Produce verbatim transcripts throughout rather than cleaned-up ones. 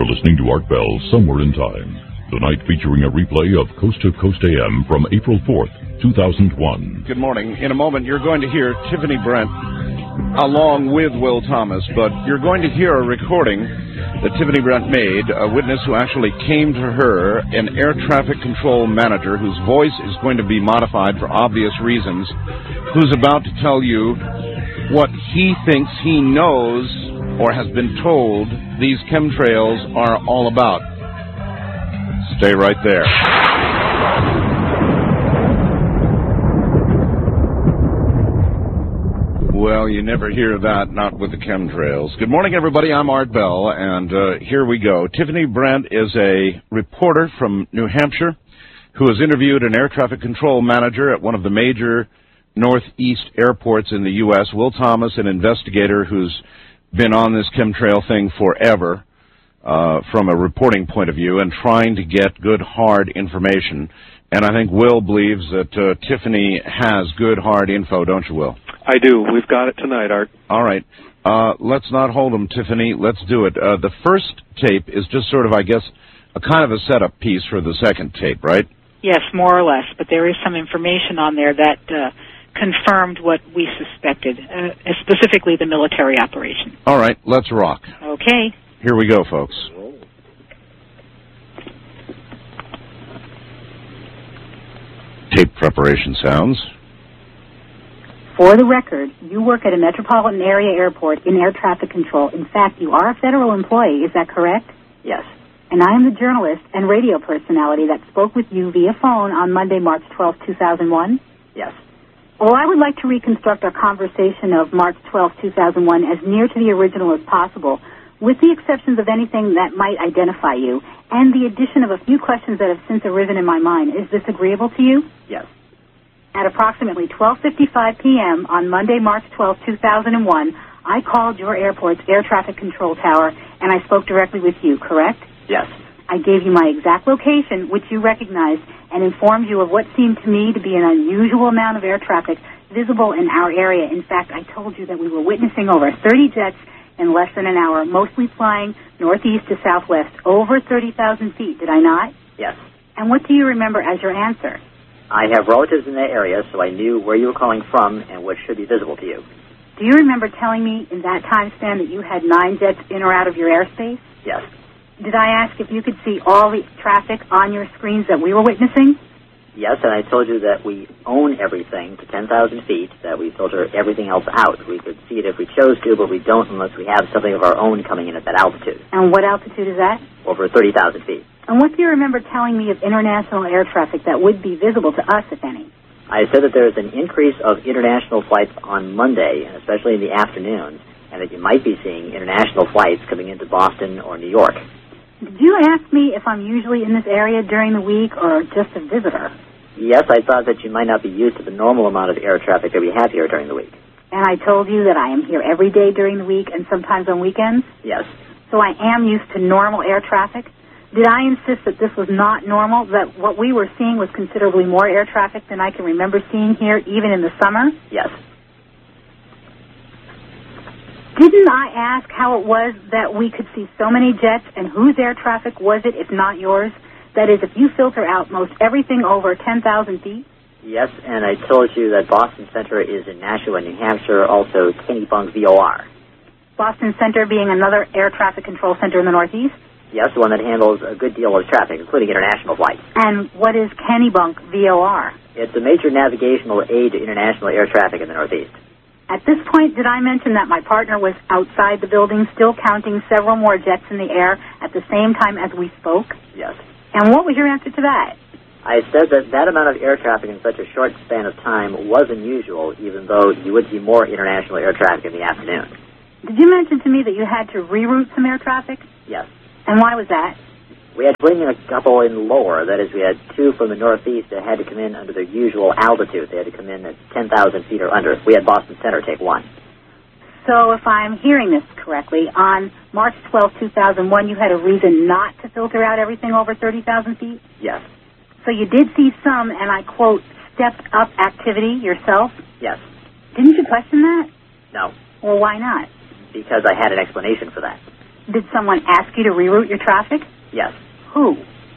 You're listening to Art Bell, Somewhere in Time. Tonight featuring a replay of Coast to Coast A M from April fourth, two thousand one. Good morning. In a moment, you're going to hear Tiffany Brent along with Will Thomas, but you're going to hear a recording that Tiffany Brent made, a witness who actually came to her, an air traffic control manager whose voice is going to be modified for obvious reasons, who's about to tell you what he thinks he knows or has been told these chemtrails are all about. Stay right there. Well, you never hear that, not with the chemtrails. Good morning, everybody. I'm Art Bell, and uh, here we go. Tiffany Brent is a reporter from New Hampshire who has interviewed an air traffic control manager at one of the major northeast airports in the U S Will Thomas, an investigator who's been on this chemtrail thing forever. Uh, from a reporting point of view and trying to get good, hard information. And I think Will believes that uh, Tiffany has good, hard info, don't you, Will? I do. We've got it tonight, Art. All right. Uh, let's not hold them, Tiffany. Let's do it. Uh, the first tape is just sort of, I guess, a kind of a setup piece for the second tape, right? Yes, more or less. But there is some information on there that uh, confirmed what we suspected, uh, specifically the military operation. All right. Let's rock. Okay. Here we go, folks. Tape preparation sounds. For the record, you work at a metropolitan area airport in air traffic control. In fact, you are a federal employee. Is that correct? Yes. And I am the journalist and radio personality that spoke with you via phone on Monday, March twelfth, two thousand one? Yes. Well, I would like to reconstruct our conversation of March twelfth, two thousand one as near to the original as possible, with the exceptions of anything that might identify you, and the addition of a few questions that have since arisen in my mind. Is this agreeable to you? Yes. At approximately twelve fifty-five p.m. on Monday, March twelfth, two thousand one, I called your airport's air traffic control tower, and I spoke directly with you, correct? Yes. I gave you my exact location, which you recognized, and informed you of what seemed to me to be an unusual amount of air traffic visible in our area. In fact, I told you that we were witnessing over thirty jets in less than an hour, mostly flying northeast to southwest, over thirty thousand feet, did I not? Yes. And what do you remember as your answer? I have relatives in that area, so I knew where you were calling from and what should be visible to you. Do you remember telling me in that time span that you had nine jets in or out of your airspace? Yes. Did I ask if you could see all the traffic on your screens that we were witnessing? Yes, and I told you that we own everything to ten thousand feet, that we filter everything else out. We could see it if we chose to, but we don't unless we have something of our own coming in at that altitude. And what altitude is that? Over thirty thousand feet. And what do you remember telling me of international air traffic that would be visible to us, if any? I said that there is an increase of international flights on Monday, and especially in the afternoons, and that you might be seeing international flights coming into Boston or New York. Did you ask me if I'm usually in this area during the week or just a visitor? Yes, I thought that you might not be used to the normal amount of air traffic that we have here during the week. And I told you that I am here every day during the week and sometimes on weekends? Yes. So I am used to normal air traffic? Did I insist that this was not normal, that what we were seeing was considerably more air traffic than I can remember seeing here, even in the summer? Yes. Didn't I ask how it was that we could see so many jets, and whose air traffic was it, if not yours? That is, if you filter out most everything over ten thousand feet? Yes, and I told you that Boston Center is in Nashua, New Hampshire, also Kennebunk V O R. Boston Center being another air traffic control center in the Northeast? Yes, the one that handles a good deal of traffic, including international flights. And what is Kennebunk V O R? It's a major navigational aid to international air traffic in the Northeast. At this point, did I mention that my partner was outside the building, still counting several more jets in the air at the same time as we spoke? Yes. And what was your answer to that? I said that that amount of air traffic in such a short span of time was unusual, even though you would see more international air traffic in the afternoon. Did you mention to me that you had to reroute some air traffic? Yes. And why was that? We had to bring in a couple in lower. That is, we had two from the northeast that had to come in under their usual altitude. They had to come in at ten thousand feet or under. We had Boston Center take one. So if I'm hearing this correctly, on March twelfth, two thousand one, you had a reason not to filter out everything over thirty thousand feet? Yes. So you did see some, and I quote, stepped up activity yourself? Yes. Didn't you question that? No. Well, why not? Because I had an explanation for that. Did someone ask you to reroute your traffic? Yes. Who?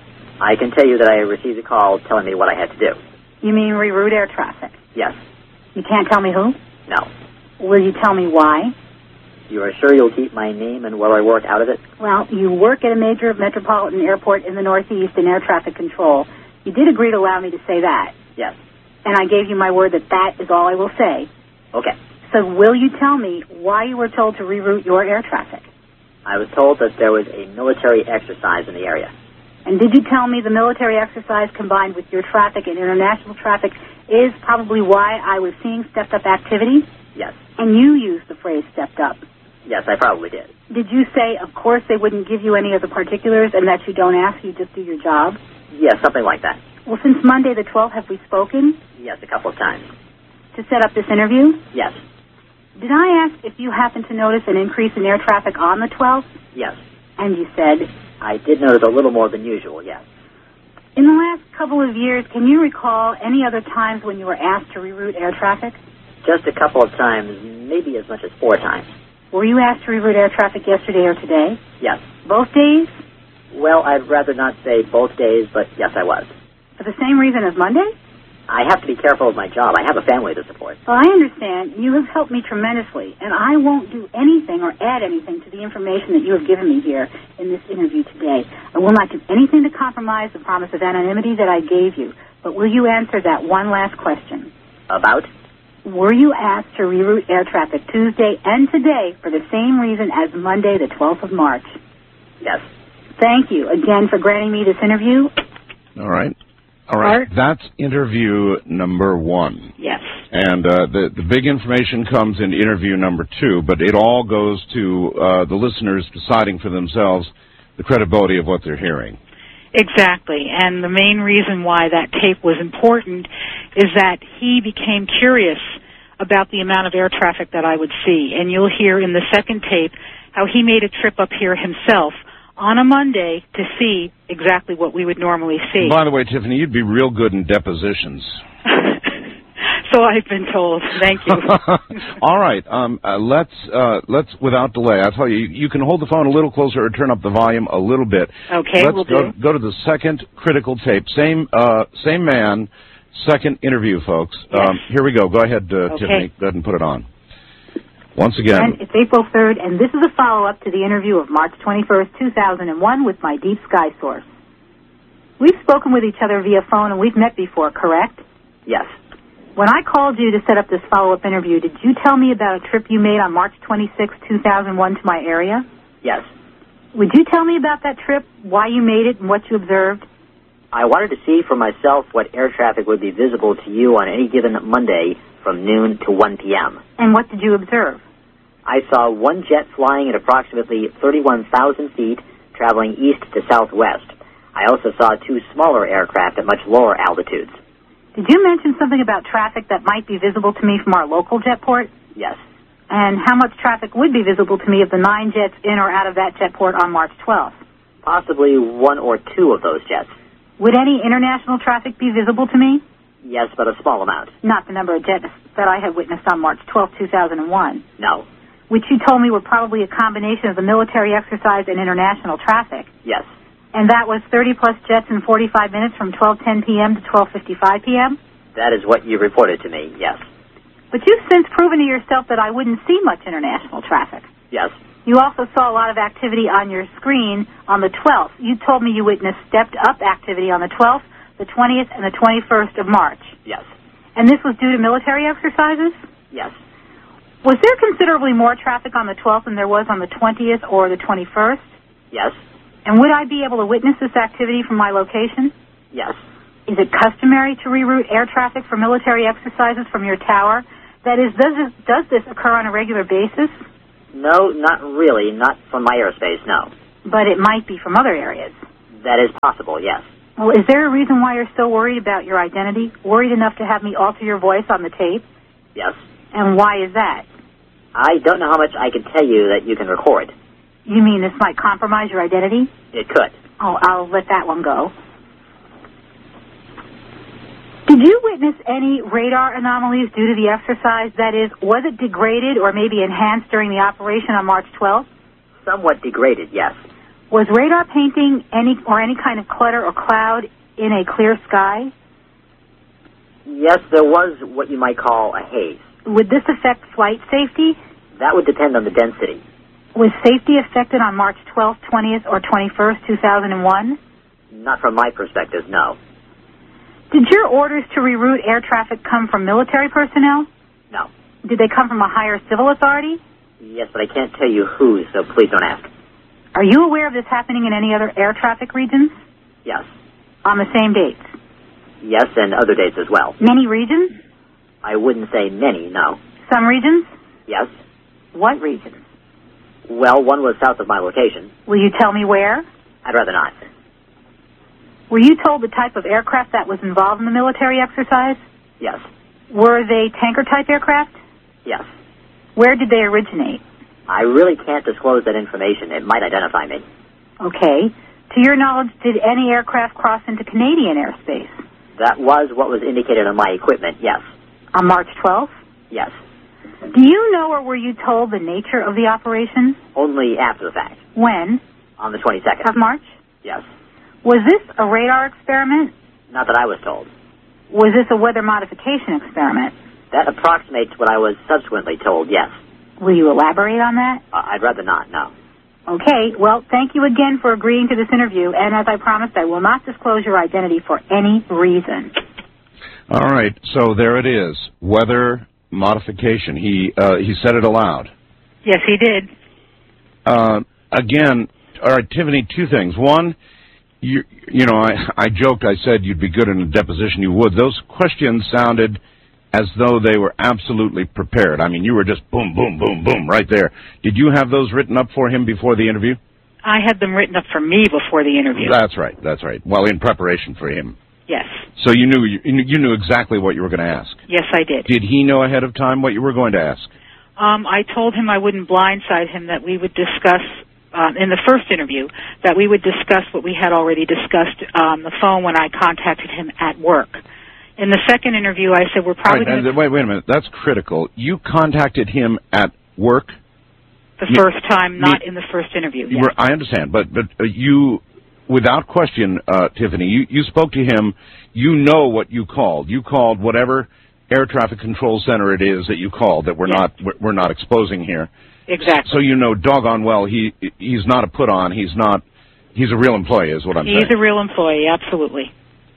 I can tell you that I received a call telling me what I had to do. You mean reroute air traffic? Yes. You can't tell me who? No. Will you tell me why? You are sure you'll keep my name and where I work out of it? Well, you work at a major metropolitan airport in the Northeast in air traffic control. You did agree to allow me to say that. Yes. And I gave you my word that that is all I will say. Okay. So will you tell me why you were told to reroute your air traffic? I was told that there was a military exercise in the area. And did you tell me the military exercise combined with your traffic and international traffic is probably why I was seeing stepped-up activity? Yes. And you used the phrase stepped up. Yes, I probably did. Did you say, of course, they wouldn't give you any of the particulars and that you don't ask, you just do your job? Yes, something like that. Well, since Monday the twelfth, have we spoken? Yes, a couple of times. To set up this interview? Yes. Did I ask if you happened to notice an increase in air traffic on the twelfth? Yes. And you said? I did notice a little more than usual, yes. In the last couple of years, can you recall any other times when you were asked to reroute air traffic? Just a couple of times, maybe as much as four times. Were you asked to reroute air traffic yesterday or today? Yes. Both days? Well, I'd rather not say both days, but yes, I was. For the same reason as Monday? I have to be careful of my job. I have a family to support. Well, I understand. You have helped me tremendously, and I won't do anything or add anything to the information that you have given me here in this interview today. I will not do anything to compromise the promise of anonymity that I gave you. But will you answer that one last question? About? Were you asked to reroute air traffic Tuesday and today for the same reason as Monday, the twelfth of March? Yes. Thank you again for granting me this interview. All right. All right. Art? That's interview number one. Yes. And uh, the, the big information comes in interview number two, but it all goes to uh, the listeners deciding for themselves the credibility of what they're hearing. Exactly, and the main reason why that tape was important is that he became curious about the amount of air traffic that I would see. And you'll hear in the second tape how he made a trip up here himself on a Monday to see exactly what we would normally see. By the way, Tiffany, you'd be real good in depositions. So I've been told. Thank you. All right. Um, uh, let's uh, let's without delay. I'll tell you. You can hold the phone a little closer or turn up the volume a little bit. Okay, let's we'll go, do. go to the second critical tape. Same uh, same man. Second interview, folks. Yes. Um, here we go. Go ahead, uh, Okay. Tiffany. Go ahead and put it on. Once again. And it's April third, and this is a follow-up to the interview of March twenty-first, two thousand one with my Deep Sky source. We've spoken with each other via phone, and we've met before, correct? Yes. When I called you to set up this follow-up interview, did you tell me about a trip you made on March twenty-sixth, two thousand one to my area? Yes. Would you tell me about that trip, why you made it, and what you observed? I wanted to see for myself what air traffic would be visible to you on any given Monday from noon to one p.m. And what did you observe? I saw one jet flying at approximately thirty-one thousand feet, traveling east to southwest. I also saw two smaller aircraft at much lower altitudes. Did you mention something about traffic that might be visible to me from our local jetport? Yes. And how much traffic would be visible to me of the nine jets in or out of that jetport on March twelfth? Possibly one or two of those jets. Would any international traffic be visible to me? Yes, but a small amount. Not the number of jets that I had witnessed on March twelfth, two thousand one. No. Which you told me were probably a combination of the military exercise and international traffic. Yes. And that was thirty-plus jets in forty-five minutes from twelve ten p.m. to twelve fifty-five p.m.? That is what you reported to me, yes. But you've since proven to yourself that I wouldn't see much international traffic. Yes. You also saw a lot of activity on your screen on the twelfth. You told me you witnessed stepped-up activity on the twelfth, the twentieth, and the twenty-first of March. Yes. And this was due to military exercises? Yes. Was there considerably more traffic on the twelfth than there was on the twentieth or the twenty-first? Yes. And would I be able to witness this activity from my location? Yes. Is it customary to reroute air traffic for military exercises from your tower? That is, does this, does this occur on a regular basis? No, not really. Not from my airspace, no. But it might be from other areas. That is possible, yes. Well, is there a reason why you're still worried about your identity? Worried enough to have me alter your voice on the tape? Yes. And why is that? I don't know how much I can tell you that you can record. You mean this might compromise your identity? It could. Oh, I'll let that one go. Did you witness any radar anomalies due to the exercise? That is, was it degraded or maybe enhanced during the operation on March twelfth? somewhat degraded, yes. Was radar painting any or any kind of clutter or cloud in a clear sky? Yes, there was what you might call a haze. Would this affect flight safety? That would depend on the density. Was safety affected on March twelfth, twentieth, or twenty-first, two thousand one? Not from my perspective, no. Did your orders to reroute air traffic come from military personnel? No. Did they come from a higher civil authority? Yes, but I can't tell you who, so please don't ask. Are you aware of this happening in any other air traffic regions? Yes. On the same dates? Yes, and other dates as well. Many regions? I wouldn't say many, no. Some regions? Yes. What regions? Well, one was south of my location. Will you tell me where? I'd rather not. Were you told the type of aircraft that was involved in the military exercise? Yes. Were they tanker-type aircraft? Yes. Where did they originate? I really can't disclose that information. It might identify me. Okay. To your knowledge, did any aircraft cross into Canadian airspace? That was what was indicated on my equipment, yes. On March twelfth? Yes. Do you know or were you told the nature of the operation? Only after the fact. When? On the twenty-second. Of March? Yes. Was this a radar experiment? Not that I was told. Was this a weather modification experiment? That approximates what I was subsequently told, yes. Will you elaborate on that? Uh, I'd rather not, no. Okay, well, thank you again for agreeing to this interview, and as I promised, I will not disclose your identity for any reason. All right, so there it is, weather modification. He uh, he said it aloud. Yes, he did. Uh, again, all right, Tiffany, two things. One, you, you know, I, I joked, I said you'd be good in a deposition, you would. Those questions sounded as though they were absolutely prepared. I mean, you were just boom, boom, boom, boom, right there. Did you have those written up for him before the interview? I had them written up for me before the interview. That's right, that's right. Well, in preparation for him. Yes. So you knew you, you knew exactly what you were going to ask. Yes, I did. Did he know ahead of time what you were going to ask? Um, I told him I wouldn't blindside him, that we would discuss, um, in the first interview, that we would discuss what we had already discussed on the phone when I contacted him at work. In the second interview, I said we're probably right, going to... Wait, wait a minute. That's critical. You contacted him at work? The you, first time, not you, in the first interview. You yes. were, I understand, but but uh, you, without question, uh, Tiffany, you, you spoke to him. You know what you called. You called whatever air traffic control center it is that you called that we're yes. not we're, we're not exposing here. Exactly. So you know doggone well he he's not a put on. He's not. He's a real employee, is what I'm he's saying. He's a real employee, absolutely.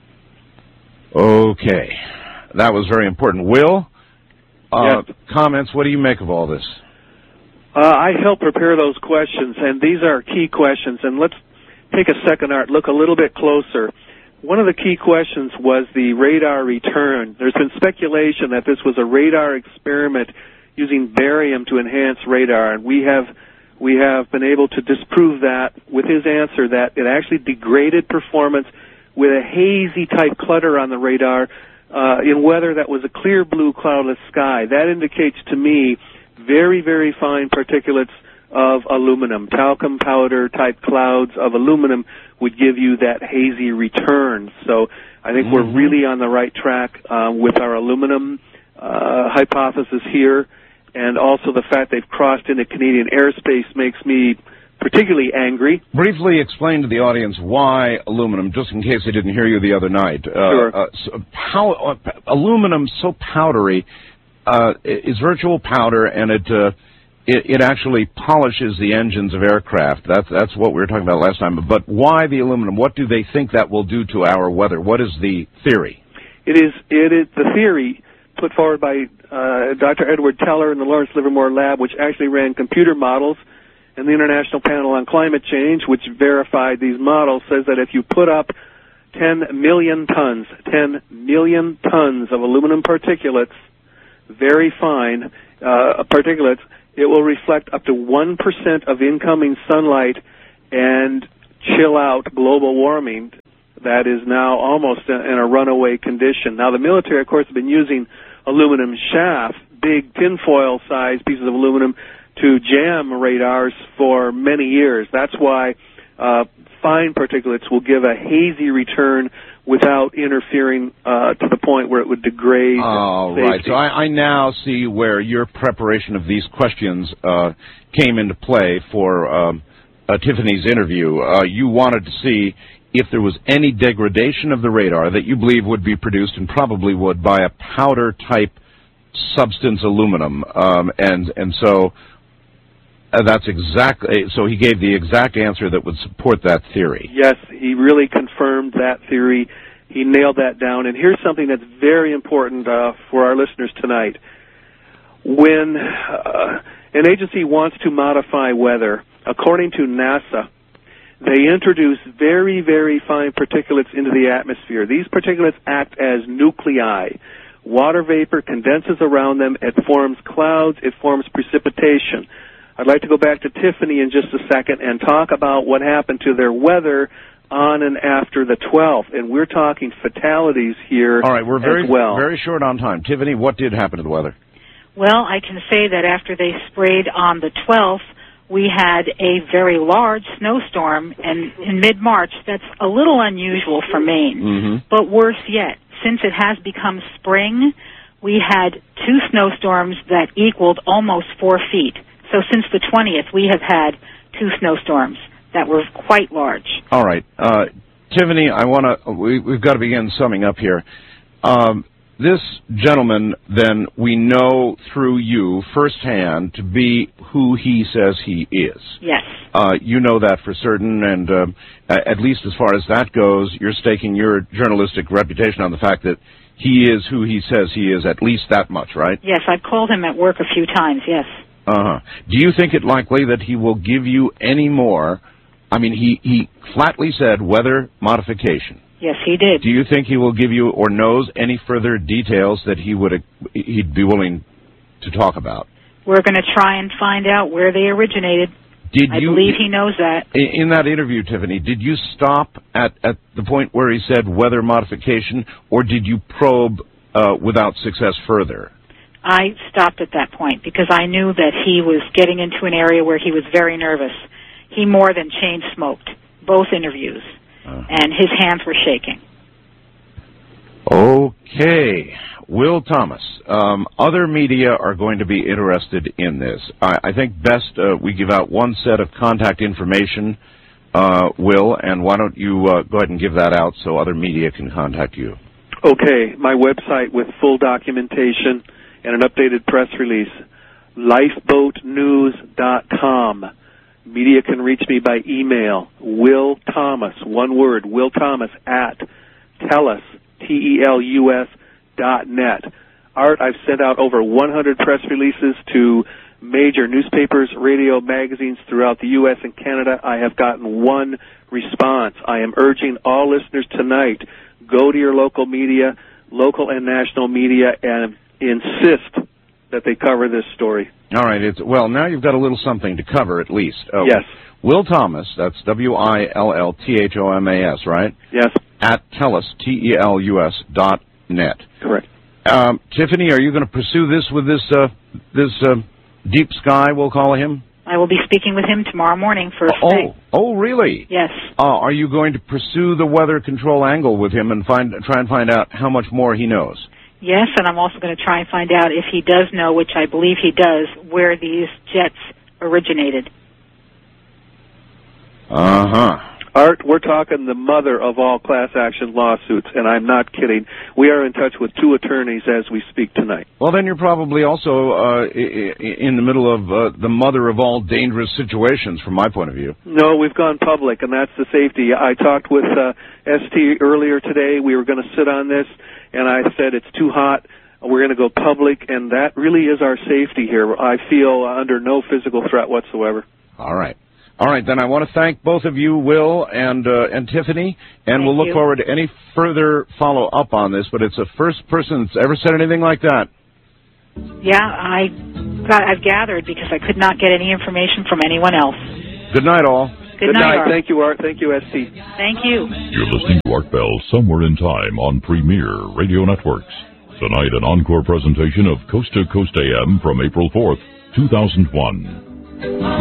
Okay, that was very important. Will, uh, yes. comments? What do you make of all this? Uh, I helped prepare those questions, and these are key questions. And let's take a second, Art, look a little bit closer. One of the key questions was the radar return. There's been speculation that this was a radar experiment using barium to enhance radar, and we have we have been able to disprove that with his answer that it actually degraded performance with a hazy type clutter on the radar uh, in weather that was a clear blue cloudless sky. That indicates to me very, very fine particulates of aluminum. Talcum powder type clouds of aluminum would give you that hazy return. So I think mm-hmm. we're really on the right track uh, with our aluminum uh, hypothesis here. And also the fact they've crossed into Canadian airspace makes me particularly angry. Briefly explain to the audience why aluminum, just in case they didn't hear you the other night. Uh, sure. Uh, so how, uh, aluminum, so powdery, uh, is virtual powder, and it, uh, it it actually polishes the engines of aircraft. That's that's what we were talking about last time. But why the aluminum? What do they think that will do to our weather? What is the theory? It is it is the theory put forward by uh, Doctor Edward Teller in the Lawrence Livermore Lab, which actually ran computer models. And the International Panel on Climate Change, which verified these models, says that if you put up ten million tons, ten million tons of aluminum particulates, very fine uh, particulates, it will reflect up to one percent of incoming sunlight and chill out global warming that is now almost in a runaway condition. Now, the military, of course, have been using aluminum shaft, big tinfoil-sized pieces of aluminum, to jam radars for many years. That's why uh, fine particulates will give a hazy return without interfering uh, to the point where it would degrade. Oh, safety. right. So I, I now see where your preparation of these questions uh, came into play for um, uh, Tiffany's interview. Uh, you wanted to see if there was any degradation of the radar that you believe would be produced, and probably would, by a powder-type substance aluminum. Um, and, and so uh, that's exactly, so he gave the exact answer that would support that theory. Yes, he really confirmed that theory. He nailed that down. And here's something that's very important uh, for our listeners tonight. When uh, an agency wants to modify weather, according to NASA, they introduce very, very fine particulates into the atmosphere. These particulates act as nuclei. Water vapor condenses around them. It forms clouds. It forms precipitation. I'd like to go back to Tiffany in just a second and talk about what happened to their weather on and after the twelfth. And we're talking fatalities here. All right, we're very, as well. very short on time. Tiffany, what did happen to the weather? Well, I can say that after they sprayed on the twelfth, we had a very large snowstorm, and in mid-March, that's a little unusual for Maine. Mm-hmm. But worse yet, since it has become spring, we had two snowstorms that equaled almost four feet. So since the twentieth, we have had two snowstorms that were quite large. All right. Uh, Tiffany, I want to, we, we've got to begin summing up here. Um, This gentleman, then, we know through you firsthand to be who he says he is. Yes. Uh, you know that for certain, and uh, at least as far as that goes, you're staking your journalistic reputation on the fact that he is who he says he is, at least that much, right? Yes, I've called him at work a few times, yes. Uh-huh. Do you think it likely that he will give you any more? I mean, he, he flatly said weather modification. Yes, he did. Do you think he will give you or knows any further details that he would he'd be willing to talk about? We're going to try and find out where they originated. Did I you, believe he knows that. In that interview, Tiffany, did you stop at, at the point where he said weather modification, or did you probe uh, without success further? I stopped at that point because I knew that he was getting into an area where he was very nervous. He more than chain smoked both interviews. Uh-huh. And his hands were shaking. Okay. Will Thomas, um, other media are going to be interested in this. I, I think best uh, we give out one set of contact information, uh, Will, and why don't you uh, go ahead and give that out so other media can contact you. Okay. My website with full documentation and an updated press release, lifeboat news dot com. Media can reach me by email, Will Thomas, one word, Will Thomas at telus, T E L U S dot net. Art, I've sent out over one hundred press releases to major newspapers, radio, magazines throughout the U S and Canada. I have gotten one response. I am urging all listeners tonight, go to your local media, local and national media, and insist that they cover this story. All right. It's, well, now you've got a little something to cover, at least. Uh, yes. Will Thomas, that's W I L L T H O M A S, right? Yes. At telus, T E L U S dot net. Correct. Um, Tiffany, are you going to pursue this with this uh, this uh, Deep Sky, we'll call him? I will be speaking with him tomorrow morning for a Oh, stay. oh, really? Yes. Uh, are you going to pursue the weather control angle with him and find try and find out how much more he knows? Yes, and I'm also going to try and find out if he does know, which I believe he does, where these jets originated. Uh-huh. Art, we're talking the mother of all class action lawsuits, and I'm not kidding. We are in touch with two attorneys as we speak tonight. Well, then you're probably also uh, in the middle of uh, the mother of all dangerous situations, from my point of view. No, we've gone public, and that's the safety. I talked with uh, S T earlier today. We were going to sit on this, and I said it's too hot. We're going to go public, and that really is our safety here. I feel under no physical threat whatsoever. All right. All right, then I want to thank both of you, Will and uh, and Tiffany, and Thank we'll look you. forward to any further follow-up on this, but it's the first person that's ever said anything like that. Yeah, I got, I've gathered because I could not get any information from anyone else. Good night, all. Good, Good night. Art. Thank you, Art. Thank you, S T. Thank you. You're listening to Art Bell Somewhere in Time on Premier Radio Networks. Tonight, an encore presentation of Coast to Coast A M from April fourth, two thousand one.